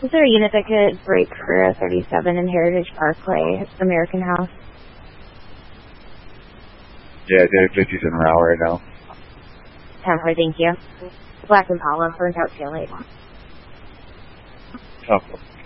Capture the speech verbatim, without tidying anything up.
Is there a unit that could break for a thirty-seven in Heritage Parkway, American House? Yeah, Data fifty's in route right now. ten four, thank you. Black Impala, burnt out tail light. Oh.